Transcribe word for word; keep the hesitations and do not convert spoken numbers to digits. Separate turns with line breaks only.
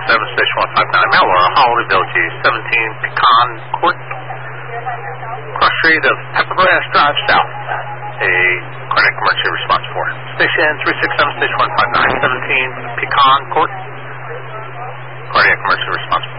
seven, station one five nine, Malware, Holiday Village, seventeen Pecan Court, cross street of Peppergrass Drive South. A cardiac emergency response for station three six seven, station one five nine, seventeen Pecan Court, cardiac emergency response